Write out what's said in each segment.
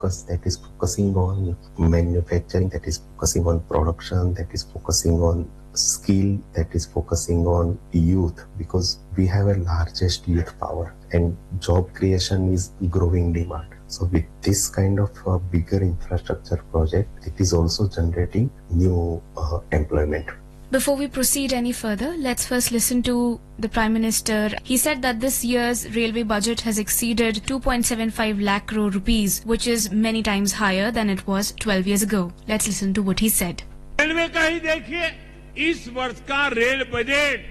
focus that is focusing on manufacturing, that is focusing on production, that is focusing on skill, that is focusing on youth, because we have a largest youth power and job creation is growing demand. So with this kind of bigger infrastructure project, it is also generating new employment. Before we proceed any further, let's first listen to the Prime Minister. He said that this year's railway budget has exceeded 2.75 lakh crore rupees, which is many times higher than it was 12 years ago. Let's listen to what he said. Railway का ही देखिए, इस वर्ष का rail budget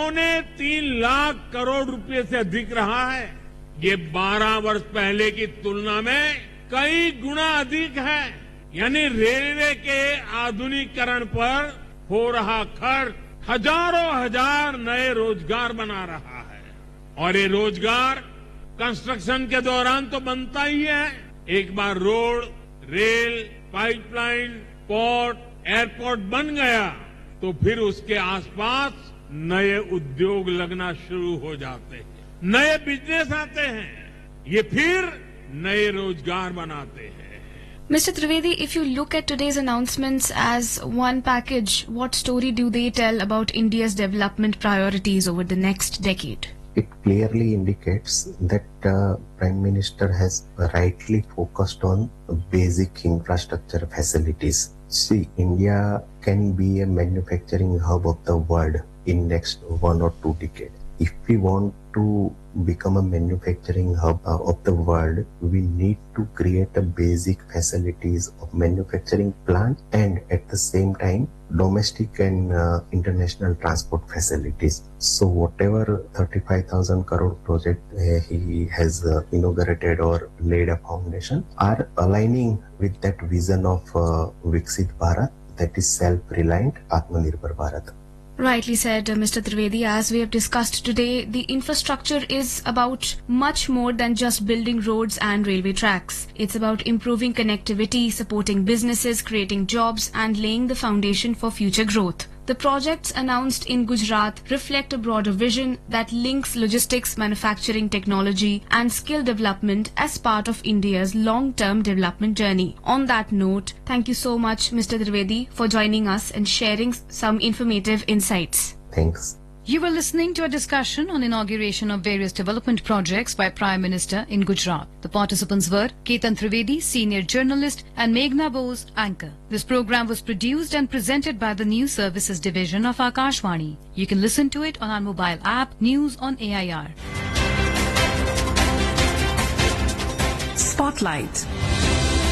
2.25 lakh crore रुपए से अधिक रहा है। ये 12 वर्ष पहले की तुलना में कई गुना अधिक है। यानी रेलवे के आधुनिकीकरण पर हो रहा खर्च हजारों हजार नए रोजगार बना रहा है और ये रोजगार कंस्ट्रक्शन के दौरान तो बनता ही है। एक बार road, rail, pipeline, port, airport बन गया तो फिर उसके आसपास नए उद्योग लगना शुरू हो जाते हैं, नए बिजनेस आते हैं, ये फिर नए रोजगार बनाते हैं। Mr. Trivedi, if you look at today's announcements as one package, what story do they tell about India's development priorities over the next decade? It clearly indicates that Prime Minister has rightly focused on basic infrastructure facilities. See, India can be a manufacturing hub of the world in next 1 or 2 decades. If we want to become a manufacturing hub of the world, we need to create a basic facilities of manufacturing plant and at the same time domestic and international transport facilities. So whatever 35,000 crore project he has inaugurated or laid a foundation are aligning with that vision of Viksit Bharat, that is self-reliant Atmanirbhar Bharat. Rightly said, Mr. Trivedi. As we have discussed today, the infrastructure is about much more than just building roads and railway tracks. It's about improving connectivity, supporting businesses, creating jobs, and laying the foundation for future growth. The projects announced in Gujarat reflect a broader vision that links logistics, manufacturing, technology, and skill development as part of India's long-term development journey. On that note, thank you so much, Mr. Trivedi, for joining us and sharing some informative insights. Thanks. You were listening to a discussion on inauguration of various development projects by Prime Minister in Gujarat. The participants were Ketan Trivedi, senior journalist, and Meghna Bose, anchor. This program was produced and presented by the News Services Division of Akashvani. You can listen to it on our mobile app, News on AIR. Spotlight.